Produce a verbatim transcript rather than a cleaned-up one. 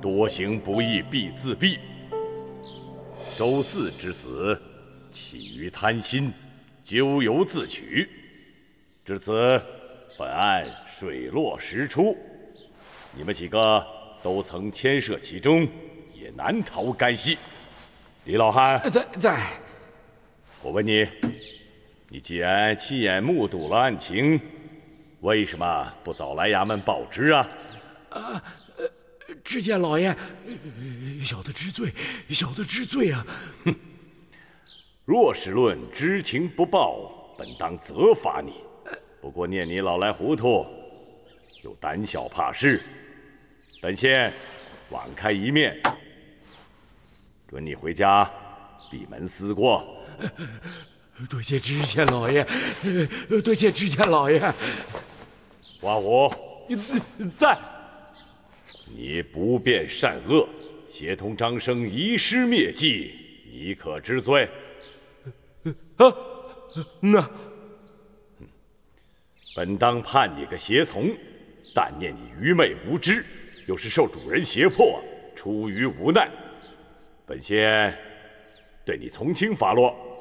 多行不义必自毙。周四之死，起于贪心，咎由自取。至此，本案水落石出。你们几个都曾牵涉其中，也难逃干系。李老汉， 在在。 我问你，你既然亲眼目睹了案情，为什么不早来衙门报知啊？ 啊，呃，知县老爷，小的知罪，小的知罪啊！ 哼，若是论知情不报，本当责罚你。不过念你老来糊涂，又胆小怕事，本县网开一面，准你回家闭门思过。 多谢知县老爷，多谢知县老爷。 花虎， 在。 你不辨善恶，协同张生遗失灭迹，你可知罪？ 啊，那本当判你个胁从，但念你愚昧无知，又是受主人胁迫，出于无奈，本县对你从轻发落。